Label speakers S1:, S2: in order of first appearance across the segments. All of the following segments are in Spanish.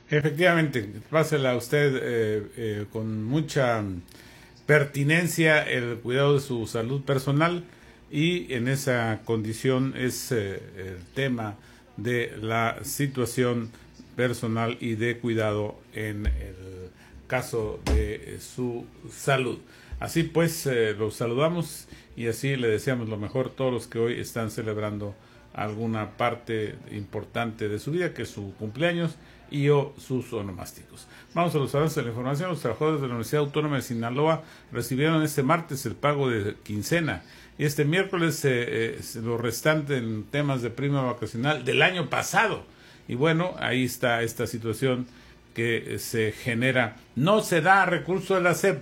S1: Efectivamente, pásela usted con mucha pertinencia el cuidado de su salud personal, y en esa condición es el tema de la situación personal y de cuidado en el caso de su salud. Así pues, los saludamos y así le deseamos lo mejor a todos los que hoy están celebrando alguna parte importante de su vida, que es su cumpleaños y o sus onomásticos. Vamos a los avances de la información. Los trabajadores de la Universidad Autónoma de Sinaloa recibieron este martes el pago de quincena y este miércoles lo restante en temas de prima vacacional del año pasado. Y bueno, ahí está esta situación que se genera. No se da recurso de la SEP,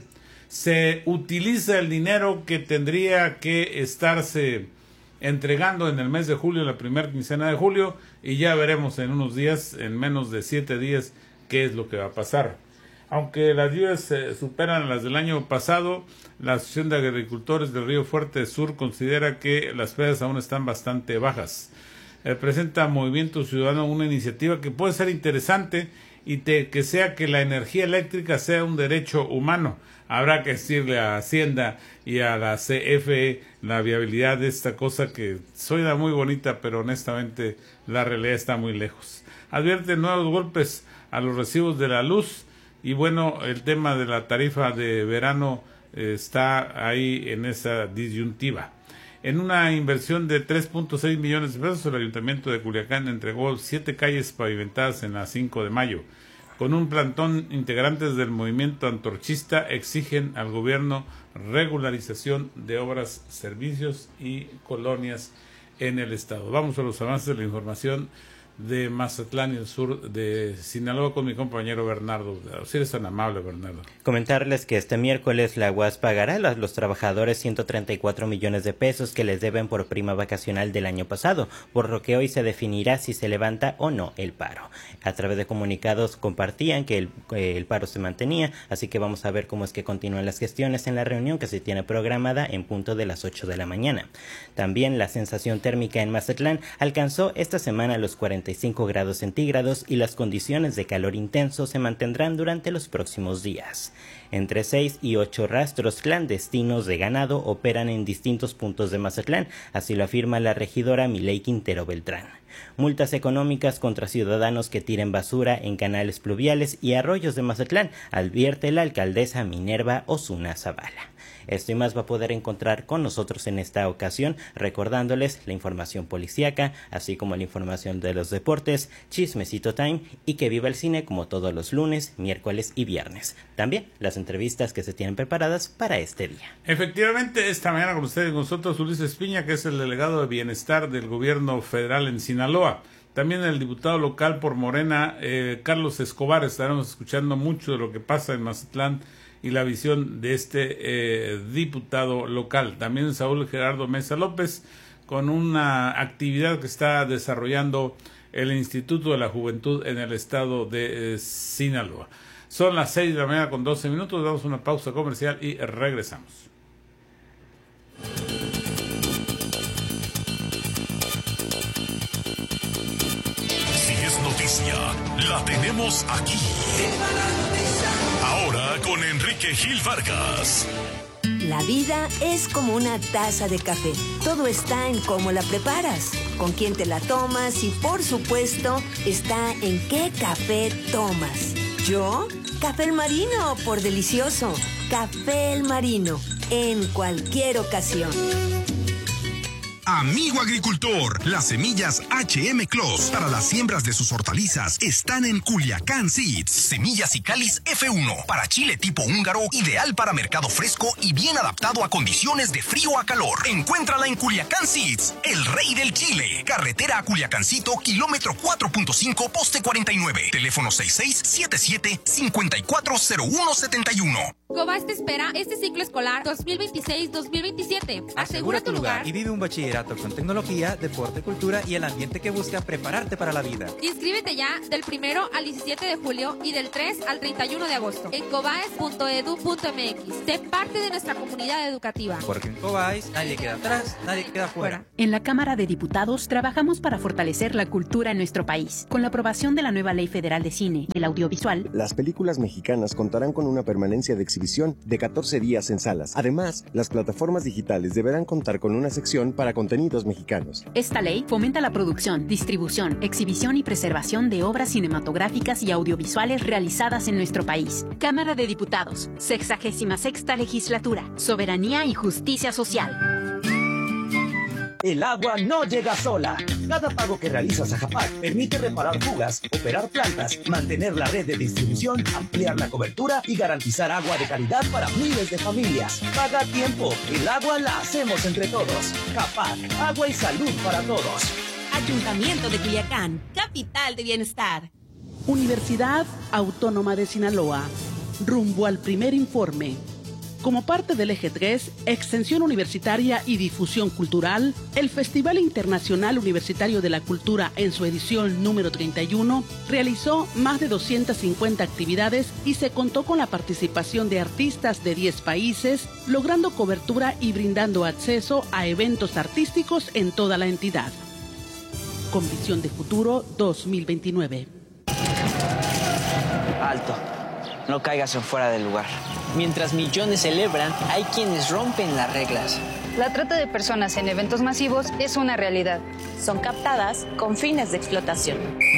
S1: se utiliza el dinero que tendría que estarse entregando en el mes de julio, la primera quincena de julio, y ya veremos en unos días, en menos de 7 días, qué es lo que va a pasar. Aunque las lluvias superan las del año pasado, la Asociación de Agricultores del Río Fuerte Sur considera que las pérdidas aún están bastante bajas. Presenta Movimiento Ciudadano una iniciativa que puede ser interesante y que sea que la energía eléctrica sea un derecho humano. Habrá que decirle a Hacienda y a la CFE la viabilidad de esta cosa que suena muy bonita, pero honestamente la realidad está muy lejos. Advierte nuevos golpes a los recibos de la luz y bueno, el tema de la tarifa de verano está ahí en esa disyuntiva. En una inversión de 3.6 millones de pesos, el Ayuntamiento de Culiacán entregó 7 calles pavimentadas en la 5 de mayo. Con un plantón, integrantes del movimiento antorchista exigen al gobierno regularización de obras, servicios y colonias en el estado. Vamos a los avances de la información de Mazatlán y el sur de Sinaloa con mi compañero Bernardo. Si eres tan amable, Bernardo.
S2: Comentarles que este miércoles la UAS pagará a los trabajadores 134 millones de pesos que les deben por prima vacacional del año pasado, por lo que hoy se definirá si se levanta o no el paro. A través de comunicados compartían que el paro se mantenía, así que vamos a ver cómo es que continúan las gestiones en la reunión que se tiene programada en punto de las 8 de la mañana. También la sensación térmica en Mazatlán alcanzó esta semana los 45 grados centígrados y las condiciones de calor intenso se mantendrán durante los próximos días. Entre 6 y 8 rastros clandestinos de ganado operan en distintos puntos de Mazatlán, así lo afirma la regidora Milei Quintero Beltrán. Multas económicas contra ciudadanos que tiren basura en canales pluviales y arroyos de Mazatlán, advierte la alcaldesa Minerva Osuna Zavala. Esto y más va a poder encontrar con nosotros en esta ocasión, recordándoles la información policíaca, así como la información de los deportes, Chismecito Time y que viva el cine como todos los lunes, miércoles y viernes. También las entrevistas que se tienen preparadas para este día.
S1: Efectivamente, esta mañana con ustedes, con nosotros Ulises Piña, que es el delegado de Bienestar del gobierno federal en Sinaloa. También el diputado local por Morena, Carlos Escobar. Estaremos escuchando mucho de lo que pasa en Mazatlán y la visión de este diputado local. También Saúl Gerardo Mesa López, con una actividad que está desarrollando el Instituto de la Juventud en el estado de Sinaloa. Son las 6 de la mañana con 12 minutos, damos una pausa comercial y regresamos.
S3: Si es noticia, la tenemos aquí. Ahora con Enrique Gil Vargas.
S4: La vida es como una taza de café. Todo está en cómo la preparas, con quién te la tomas y, por supuesto, está en qué café tomas. Yo, Café El Marino, por delicioso. Café El Marino, en cualquier ocasión.
S5: Amigo agricultor, las semillas HM Clos para las siembras de sus hortalizas están en Culiacán Seeds. Semillas y cáliz F1 para chile tipo húngaro, ideal para mercado fresco y bien adaptado a condiciones de frío a calor. Encuéntrala en Culiacán Seeds, el rey del chile. Carretera a Culiacancito, kilómetro 4.5, poste 49. Teléfono 6677-540171.
S6: Cobas te espera este ciclo escolar 2026-2027. Asegura tu lugar
S7: y vive un bachillerato
S6: bachillerato con tecnología, deporte, cultura y el ambiente que busca prepararte para la vida.
S7: Inscríbete ya del 1 al 17 de julio y del 3 al 31 de agosto en cobaes.edu.mx. Sé parte de nuestra comunidad educativa.
S6: Porque en Cobaes nadie queda atrás, nadie queda fuera.
S8: En la Cámara de Diputados trabajamos para fortalecer la cultura en nuestro país. Con la aprobación de la nueva Ley Federal de Cine y el Audiovisual,
S9: las películas mexicanas contarán con una permanencia de exhibición de 14 días en salas. Además, las plataformas digitales deberán contar con una sección para contenidos mexicanos.
S8: Esta ley fomenta la producción, distribución, exhibición y preservación de obras cinematográficas y audiovisuales realizadas en nuestro país. Cámara de Diputados, 66ª Legislatura, Soberanía y Justicia Social.
S10: El agua no llega sola. Cada pago que realizas a JAPAC permite reparar fugas, operar plantas, mantener la red de distribución, ampliar la cobertura y garantizar agua de calidad para miles de familias. Paga a tiempo. El agua la hacemos entre todos. JAPAC, agua y salud para todos.
S11: Ayuntamiento de Culiacán, capital de bienestar.
S12: Universidad Autónoma de Sinaloa. Rumbo al primer informe. Como parte del Eje 3, Extensión Universitaria y Difusión Cultural, el Festival Internacional Universitario de la Cultura en su edición número 31 realizó más de 250 actividades y se contó con la participación de artistas de 10 países, logrando cobertura y brindando acceso a eventos artísticos en toda la entidad. Con visión de futuro 2029.
S13: Alto. No caigas en fuera del lugar. Mientras millones celebran, hay quienes rompen las reglas.
S14: La trata de personas en eventos masivos es una realidad.
S11: Son captadas con fines de explotación.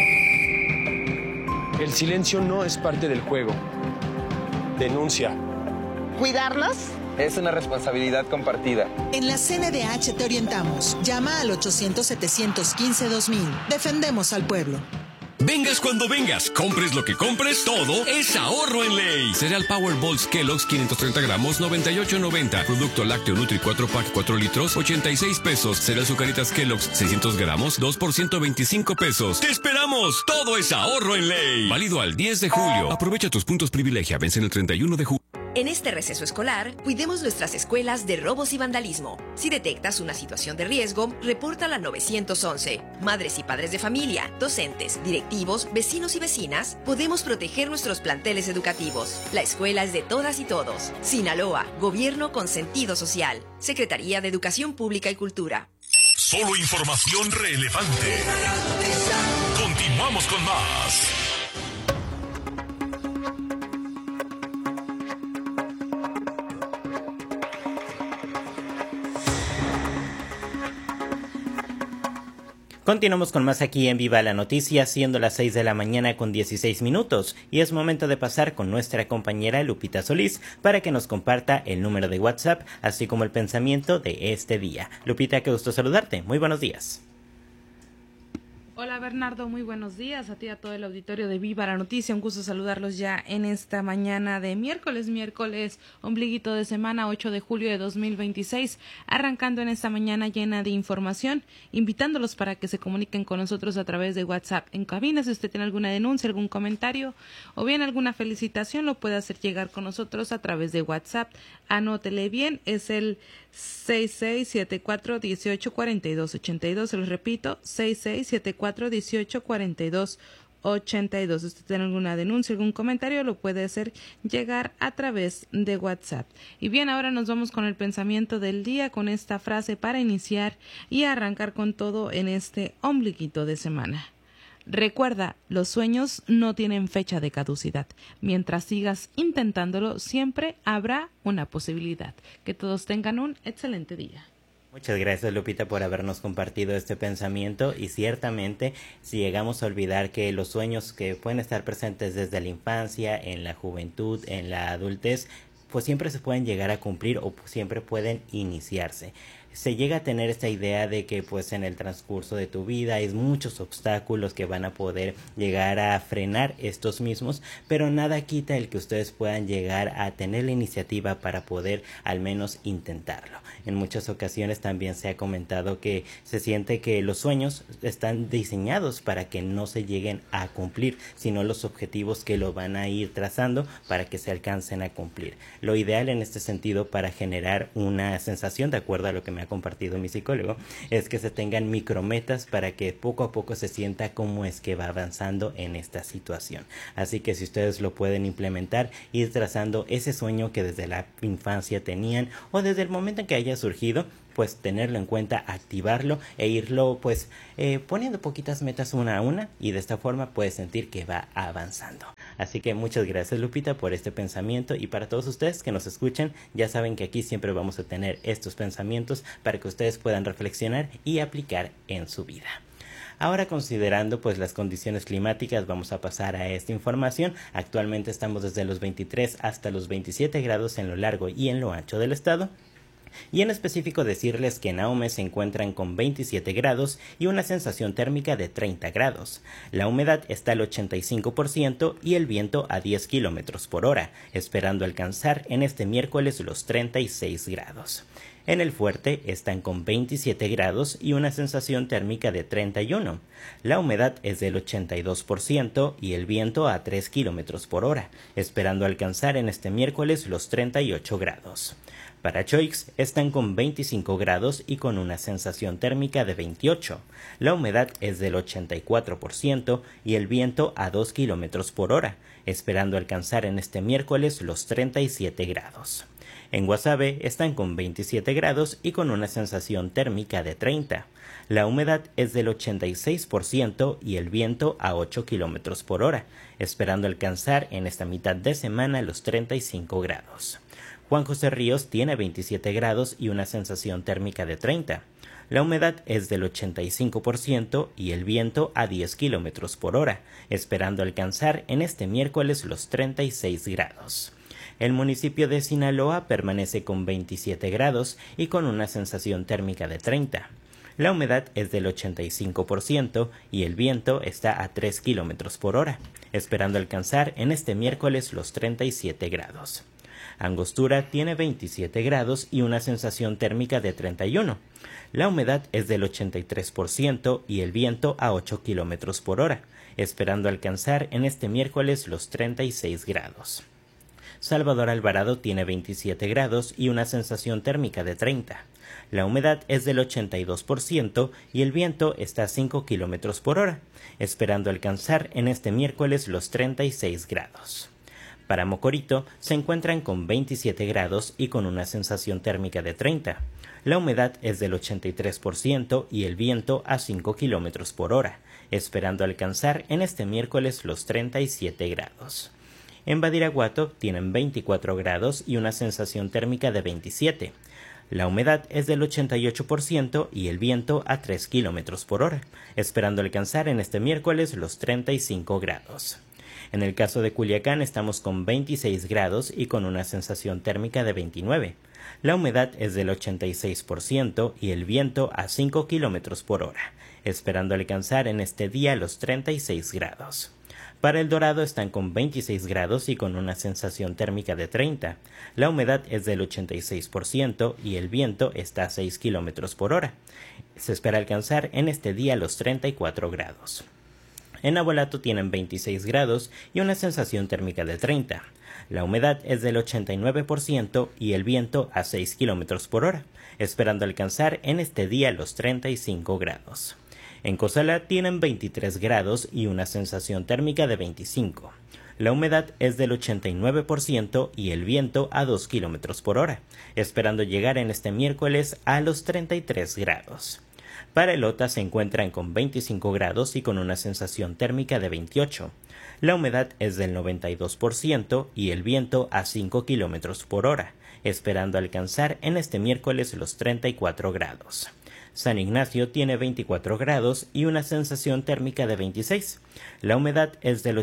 S15: El silencio no es parte del juego. Denuncia.
S16: ¿Cuidarlos?
S17: Es una responsabilidad compartida.
S16: En la CNDH te orientamos. Llama al 800-715-2000. Defendemos al pueblo.
S3: Vengas cuando vengas, compres lo que compres, todo es ahorro en ley. Cereal Powerballs Kellogg's 530 gramos, 98.90. Producto lácteo Nutri 4 pack 4 litros, 86 pesos. Cereal Zucaritas Kellogg's 600 gramos, 2 por 125 pesos. ¡Te esperamos! Todo es ahorro en ley. Válido al 10 de julio. Aprovecha tus puntos privilegia. Vence el 31 de julio.
S18: En este receso escolar, cuidemos nuestras escuelas de robos y vandalismo. Si detectas una situación de riesgo, repórtala al 911. Madres y padres de familia, docentes, directivos, vecinos y vecinas, podemos proteger nuestros planteles educativos. La escuela es de todas y todos. Sinaloa, Gobierno con sentido social. Secretaría de Educación Pública y Cultura.
S3: Solo información relevante. Continuamos con más.
S2: Continuamos con más aquí en Viva la Noticia, siendo las 6 de la mañana con 16 minutos, y es momento de pasar con nuestra compañera Lupita Solís para que nos comparta el número de WhatsApp, así como el pensamiento de este día. Lupita, qué gusto saludarte. Muy buenos días.
S19: Hola Bernardo, muy buenos días a ti y a todo el auditorio de Viva la Noticia, un gusto saludarlos ya en esta mañana de miércoles, ombliguito de semana 8 de julio de 2026, arrancando en esta mañana llena de información, invitándolos para que se comuniquen con nosotros a través de WhatsApp en cabina. Si usted tiene alguna denuncia, algún comentario o bien alguna felicitación, lo puede hacer llegar con nosotros a través de WhatsApp. Anótele bien, es el 6674-1842-82, se los repito, 6674-1842-82. Si usted tiene alguna denuncia, algún comentario, lo puede hacer llegar a través de WhatsApp. Y bien, ahora nos vamos con el pensamiento del día, con esta frase para iniciar y arrancar con todo en este ombliguito de semana. Recuerda, los sueños no tienen fecha de caducidad. Mientras sigas intentándolo, siempre habrá una posibilidad. Que todos tengan un excelente día.
S2: Muchas gracias, Lupita, por habernos compartido este pensamiento, y ciertamente si llegamos a olvidar que los sueños que pueden estar presentes desde la infancia, en la juventud, en la adultez, pues siempre se pueden llegar a cumplir o siempre pueden iniciarse. Se llega a tener esta idea de que pues en el transcurso de tu vida hay muchos obstáculos que van a poder llegar a frenar estos mismos, pero nada quita el que ustedes puedan llegar a tener la iniciativa para poder al menos intentarlo. En muchas ocasiones también se ha comentado que se siente que los sueños están diseñados para que no se lleguen a cumplir, sino los objetivos que lo van a ir trazando para que se alcancen a cumplir. Lo ideal en este sentido, para generar una sensación, de acuerdo a lo que me ha ha compartido mi psicólogo, es que se tengan micrometas para que poco a poco se sienta cómo es que va avanzando en esta situación. Así que si ustedes lo pueden implementar, ir trazando ese sueño que desde la infancia tenían o desde el momento en que haya surgido, pues tenerlo en cuenta, activarlo e irlo pues poniendo poquitas metas una a una, y de esta forma puedes sentir que va avanzando. Así que muchas gracias, Lupita, por este pensamiento, y para todos ustedes que nos escuchan, ya saben que aquí siempre vamos a tener estos pensamientos para que ustedes puedan reflexionar y aplicar en su vida. Ahora, considerando pues las condiciones climáticas, vamos a pasar a esta información. Actualmente estamos desde los 23 hasta los 27 grados en lo largo y en lo ancho del estado. Y en específico decirles que en Ahome se encuentran con 27 grados y una sensación térmica de 30 grados. La humedad está al 85% y el viento a 10 kilómetros por hora, esperando alcanzar en este miércoles los 36 grados. En el Fuerte están con 27 grados y una sensación térmica de 31. La humedad es del 82% y el viento a 3 kilómetros por hora, esperando alcanzar en este miércoles los 38 grados. Para Choix están con 25 grados y con una sensación térmica de 28. La humedad es del 84% y el viento a 2 kilómetros por hora, esperando alcanzar en este miércoles los 37 grados. En Guasave están con 27 grados y con una sensación térmica de 30. La humedad es del 86% y el viento a 8 kilómetros por hora, esperando alcanzar en esta mitad de semana los 35 grados. Juan José Ríos tiene 27 grados y una sensación térmica de 30. La humedad es del 85% y el viento a 10 kilómetros por hora, esperando alcanzar en este miércoles los 36 grados. El municipio de Sinaloa permanece con 27 grados y con una sensación térmica de 30. La humedad es del 85% y el viento está a 3 kilómetros por hora, esperando alcanzar en este miércoles los 37 grados. Angostura tiene 27 grados y una sensación térmica de 31. La humedad es del 83% y el viento a 8 kilómetros por hora, esperando alcanzar en este miércoles los 36 grados. Salvador Alvarado tiene 27 grados y una sensación térmica de 30. La humedad es del 82% y el viento está a 5 kilómetros por hora, esperando alcanzar en este miércoles los 36 grados. Para Mocorito se encuentran con 27 grados y con una sensación térmica de 30. La humedad es del 83% y el viento a 5 kilómetros por hora, esperando alcanzar en este miércoles los 37 grados. En Badiraguato tienen 24 grados y una sensación térmica de 27. La humedad es del 88% y el viento a 3 kilómetros por hora, esperando alcanzar en este miércoles los 35 grados. En el caso de Culiacán estamos con 26 grados y con una sensación térmica de 29. La humedad es del 86% y el viento a 5 kilómetros por hora, esperando alcanzar en este día los 36 grados. Para El Dorado están con 26 grados y con una sensación térmica de 30. La humedad es del 86% y el viento está a 6 kilómetros por hora. Se espera alcanzar en este día los 34 grados. En Navolato tienen 26 grados y una sensación térmica de 30. La humedad es del 89% y el viento a 6 kilómetros por hora, esperando alcanzar en este día los 35 grados. En Cozalá tienen 23 grados y una sensación térmica de 25. La humedad es del 89% y el viento a 2 kilómetros por hora, esperando llegar en este miércoles a los 33 grados. Para Elota se encuentran con 25 grados y con una sensación térmica de 28. La humedad es del 92% y el viento a 5 kilómetros por hora, esperando alcanzar en este miércoles los 34 grados. San Ignacio tiene 24 grados y una sensación térmica de 26. La humedad es del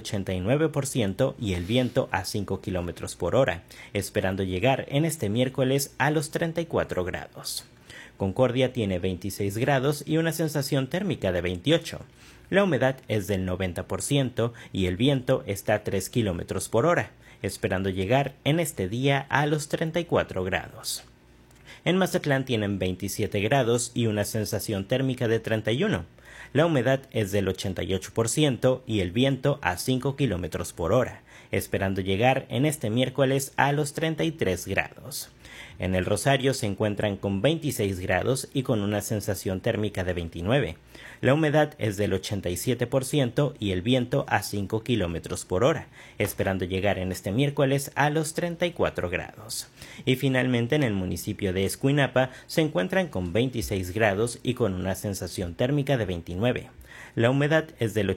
S2: 89% y el viento a 5 kilómetros por hora, esperando llegar en este miércoles a los 34 grados. Concordia tiene 26 grados y una sensación térmica de 28. La humedad es del 90% y el viento está a 3 kilómetros por hora, esperando llegar en este día a los 34 grados. En Mazatlán tienen 27 grados y una sensación térmica de 31. La humedad es del 88% y el viento a 5 kilómetros por hora, esperando llegar en este miércoles a los 33 grados. En el Rosario se encuentran con 26 grados y con una sensación térmica de 29. La humedad es del 87% y el viento a 5 kilómetros por hora, esperando llegar en este miércoles a los 34 grados. Y finalmente en el municipio de Escuinapa se encuentran con 26 grados y con una sensación térmica de 29. La humedad es del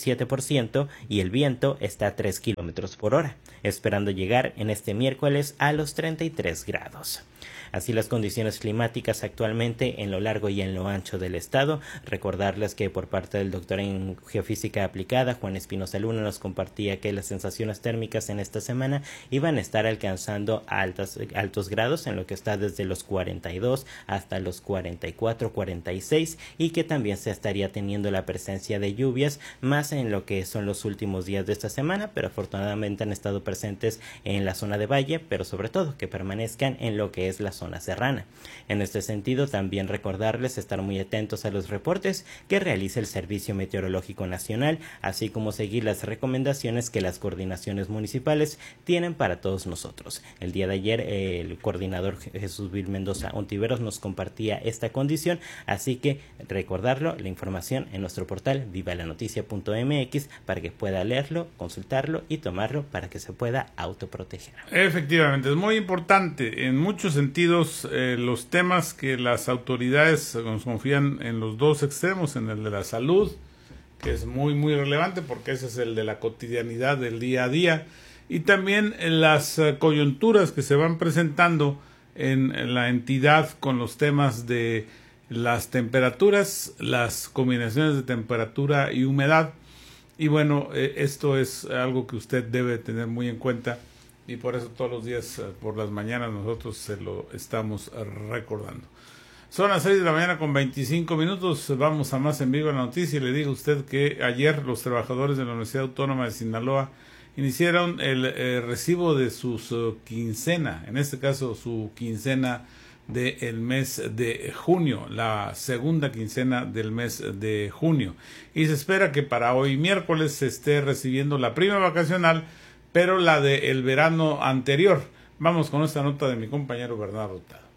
S2: 87% y el viento está a 3 kilómetros por hora, esperando llegar en este miércoles a los 33 grados. Así las condiciones climáticas actualmente en lo largo y en lo ancho del estado. Recordarles que por parte del doctor en Geofísica Aplicada, Juan Espinosa Luna, nos compartía que las sensaciones térmicas en esta semana iban a estar alcanzando altos grados, en lo que está desde los 42 hasta los 44, 46, y que también se estaría teniendo la presencia de lluvias más en lo que son los últimos días de esta semana, pero afortunadamente han estado presentes en la zona de valle, pero sobre todo que permanezcan en lo que es la zona serrana. En este sentido, también recordarles estar muy atentos a los reportes que realiza el Servicio Meteorológico Nacional, así como seguir las recomendaciones que las coordinaciones municipales tienen para todos nosotros. El día de ayer, el coordinador Jesús Vil Mendoza Ontiveros nos compartía esta condición, así que recordarlo, la información en nuestro portal vivalanoticia.mx para que pueda leerlo, consultarlo y tomarlo para que se pueda autoproteger.
S1: Efectivamente, es muy importante en muchos sentidos los temas que las autoridades nos confían en los dos extremos, en el de la salud, que es muy muy relevante porque ese es el de la cotidianidad del día a día, y también en las coyunturas que se van presentando en la entidad con los temas de las temperaturas, las combinaciones de temperatura y humedad. Y bueno, esto es algo que usted debe tener muy en cuenta, y por eso todos los días por las mañanas nosotros se lo estamos recordando. Son las 6 de la mañana con 25 minutos. Vamos a más en Viva la Noticia. Y le digo a usted que ayer los trabajadores de la Universidad Autónoma de Sinaloa iniciaron el recibo de sus quincena, en este caso su quincena del mes de junio, la segunda quincena del mes de junio. Y se espera que para hoy miércoles se esté recibiendo la prima vacacional, pero la del verano anterior. Vamos con esta nota de mi compañero Bernardo Hurtado.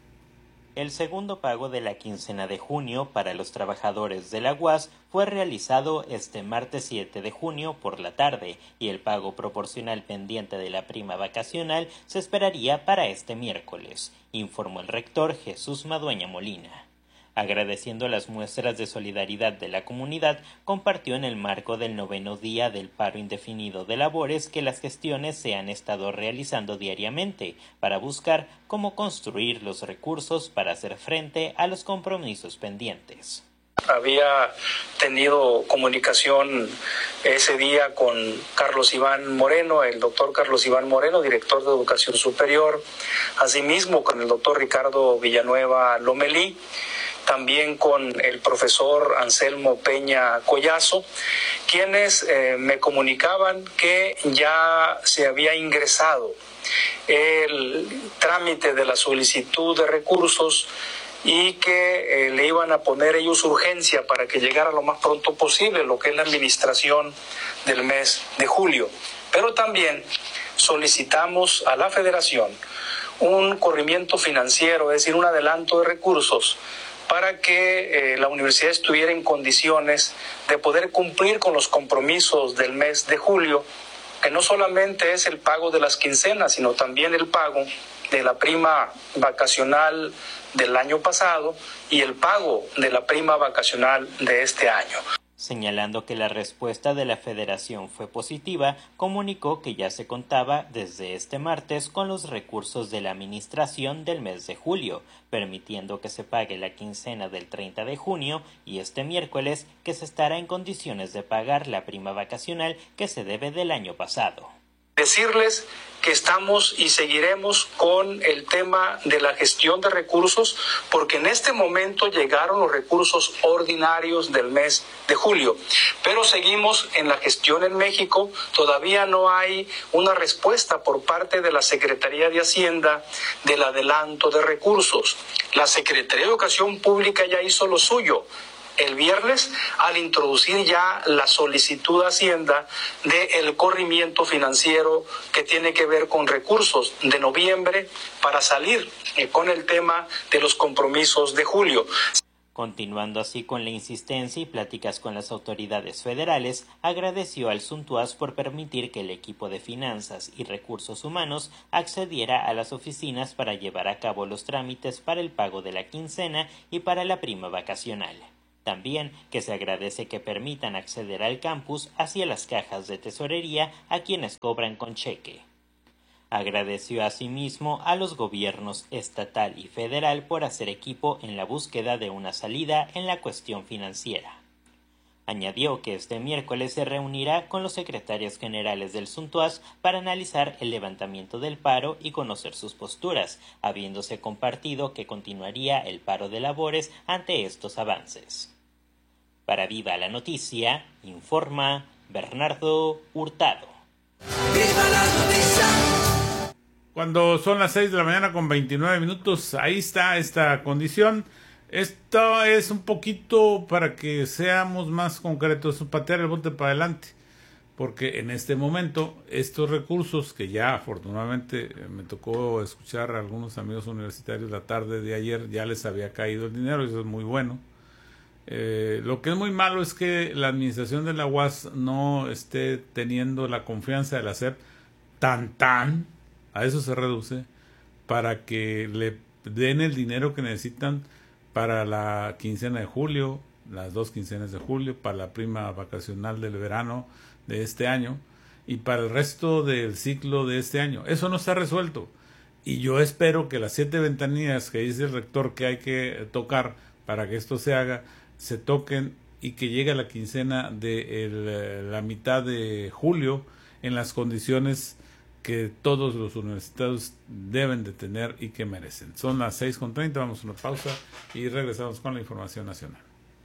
S2: El segundo pago de la quincena de junio para los trabajadores de la UAS fue realizado este martes 7 de junio por la tarde y el pago proporcional pendiente de la prima vacacional se esperaría para este miércoles, informó el rector Jesús Madueña Molina. Agradeciendo las muestras de solidaridad de la comunidad, compartió en el marco del 9º día del paro indefinido de labores que las gestiones se han estado realizando diariamente para buscar cómo construir los recursos para hacer frente a los compromisos pendientes.
S20: Había tenido comunicación ese día con Carlos Iván Moreno, el doctor Carlos Iván Moreno, director de Educación Superior, asimismo con el doctor Ricardo Villanueva Lomelí, también con el profesor Anselmo Peña Collazo, quienes me comunicaban que ya se había ingresado el trámite de la solicitud de recursos y que le iban a poner ellos urgencia para que llegara lo más pronto posible lo que es la administración del mes de julio. Pero también solicitamos a la Federación un corrimiento financiero, es decir, un adelanto de recursos para que la universidad estuviera en condiciones de poder cumplir con los compromisos del mes de julio, que no solamente es el pago de las quincenas, sino también el pago de la prima vacacional del año pasado y el pago de la prima vacacional de este año.
S2: Señalando que la respuesta de la Federación fue positiva, comunicó que ya se contaba desde este martes con los recursos de la administración del mes de julio, permitiendo que se pague la quincena del 30 de junio y este miércoles que se estará en condiciones de pagar la prima vacacional que se debe del año pasado.
S20: Decirles que estamos y seguiremos con el tema de la gestión de recursos, porque en este momento llegaron los recursos ordinarios del mes de julio, pero seguimos en la gestión en México. Todavía no hay una respuesta por parte de la Secretaría de Hacienda del adelanto de recursos. La Secretaría de Educación Pública ya hizo lo suyo, el viernes al introducir ya la solicitud a Hacienda del corrimiento financiero que tiene que ver con recursos de noviembre para salir con el tema de los compromisos de julio.
S2: Continuando así con la insistencia y pláticas con las autoridades federales, agradeció al Suntuaz por permitir que el equipo de finanzas y recursos humanos accediera a las oficinas para llevar a cabo los trámites para el pago de la quincena y para la prima vacacional. También que se agradece que permitan acceder al campus hacia las cajas de tesorería a quienes cobran con cheque. Agradeció asimismo a los gobiernos estatal y federal por hacer equipo en la búsqueda de una salida en la cuestión financiera. Añadió que este miércoles se reunirá con los secretarios generales del Suntuaz para analizar el levantamiento del paro y conocer sus posturas, habiéndose compartido que continuaría el paro de labores ante estos avances. Para Viva la Noticia, informa Bernardo Hurtado.
S1: ¡Viva la noticia! Cuando son las 6 de la mañana con 29 minutos, ahí está esta condición. Esto es un poquito para que seamos más concretos, patear el bote para adelante, porque en este momento estos recursos que ya afortunadamente me tocó escuchar a algunos amigos universitarios la tarde de ayer, ya les había caído el dinero, eso es muy bueno. Lo que es muy malo es que la administración de la UAS no esté teniendo la confianza de la SEP a eso se reduce, para que le den el dinero que necesitan para la quincena de julio, las 2 quincenas de julio, para la prima vacacional del verano de este año y para el resto del ciclo de este año. Eso no está resuelto y yo espero que las 7 ventanillas que dice el rector que hay que tocar para que esto se haga, se toquen y que llegue a la quincena de la mitad de julio en las condiciones que todos los universitarios deben de tener y que merecen. Son las 6:30, vamos a una pausa y regresamos con la información nacional.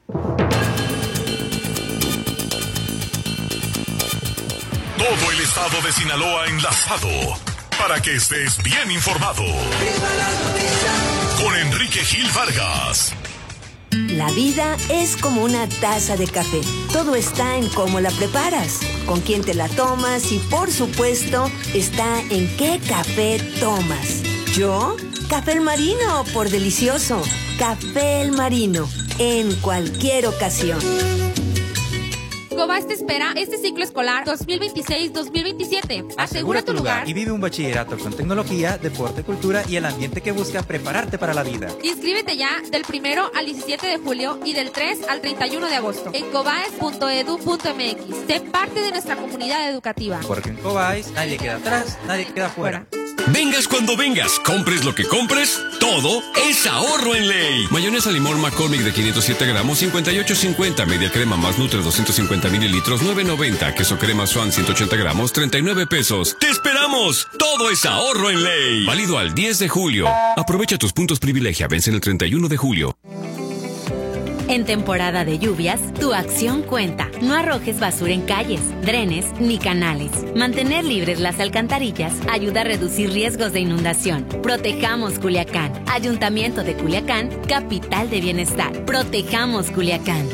S5: Todo el estado de Sinaloa enlazado para que estés bien informado. Con Enrique Gil Vargas.
S4: La vida es como una taza de café. Todo está en cómo la preparas, con quién te la tomas y, por supuesto, está en qué café tomas. ¿Yo? Café El Marino, por delicioso. Café El Marino, en cualquier ocasión.
S7: Cobás te espera este ciclo escolar 2026-2027.
S6: Asegura tu lugar y vive un bachillerato con tecnología, deporte, cultura y el ambiente que busca prepararte para la vida.
S7: Inscríbete ya del 1 al 17 de julio y del 3 al 31 de agosto en cobaes.edu.mx. Sé parte de nuestra comunidad educativa.
S6: Porque en Cobáis nadie queda atrás, nadie queda fuera.
S3: Vengas cuando vengas, compres lo que compres, todo es ahorro en ley. Mayonesa limón McCormick de 507 gramos, 58.50. Media crema más Nutre 250 mililitros, 9.90. Queso crema Swan 180 gramos, 39 pesos. ¡Te esperamos! Todo es ahorro en ley. Válido al 10 de julio. Aprovecha tus puntos privilegia, vencen el 31 de julio.
S21: En temporada de lluvias, tu acción cuenta. No arrojes basura en calles, drenes ni canales. Mantener libres las alcantarillas ayuda a reducir riesgos de inundación. Protejamos Culiacán. Ayuntamiento de Culiacán, capital de bienestar. Protejamos Culiacán.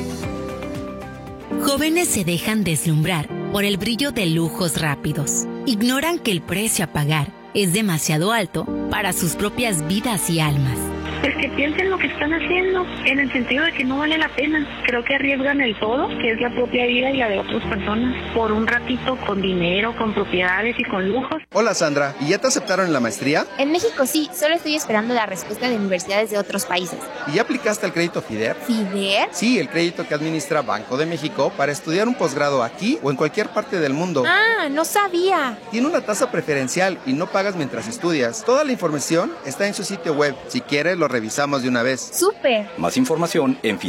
S21: Jóvenes se dejan deslumbrar por el brillo de lujos rápidos. Ignoran que el precio a pagar es demasiado alto para sus propias vidas y almas.
S22: Pues que piensen lo que están haciendo, en el sentido de que no vale la pena. Creo que arriesgan el todo, que es la propia vida y la de otras personas, por un ratito con dinero, con propiedades y con lujos.
S23: Hola Sandra, ¿y ya te aceptaron en la maestría?
S24: En México sí, solo estoy esperando la respuesta de universidades de otros países.
S23: ¿Y ya aplicaste al crédito FIDER?
S24: ¿FIDER?
S23: Sí, el crédito que administra Banco de México para estudiar un posgrado aquí o en cualquier parte del mundo.
S24: Ah, no sabía.
S23: Tiene una tasa preferencial y no pagas mientras estudias. Toda la información está en su sitio web. Si quieres, lo revisamos de una vez.
S24: ¡Súper!
S25: Más información en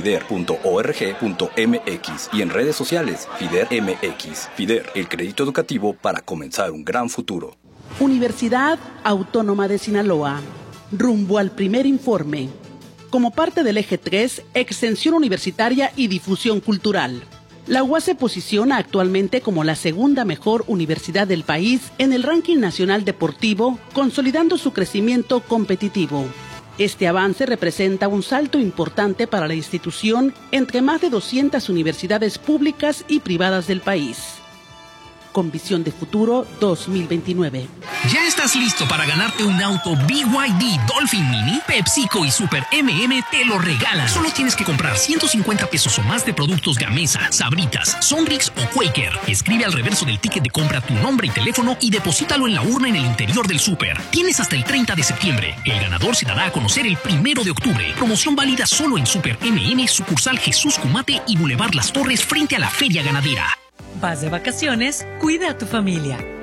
S25: fider.org.mx y en redes sociales FIDER MX. FIDER, el crédito educativo para comenzar un gran futuro.
S12: Universidad Autónoma de Sinaloa. Rumbo al primer informe. Como parte del eje 3, Extensión Universitaria y Difusión Cultural. La UAS se posiciona actualmente como la segunda mejor universidad del país en el ranking nacional deportivo, consolidando su crecimiento competitivo. Este avance representa un salto importante para la institución entre más de 200 universidades públicas y privadas del país. Con Visión de Futuro 2029.
S5: ¿Ya estás listo para ganarte un auto BYD Dolphin Mini? PepsiCo y Super MM te lo regalan. Solo tienes que comprar 150 pesos o más de productos Gamesa, Sabritas, Sonrix o Quaker. Escribe al reverso del ticket de compra tu nombre y teléfono y deposítalo en la urna en el interior del súper. Tienes hasta el 30 de septiembre. El ganador se dará a conocer el 1 de octubre. Promoción válida solo en Super MM, sucursal Jesús Cumate y Boulevard Las Torres frente a la Feria Ganadera.
S8: Vas de vacaciones, cuida a tu familia.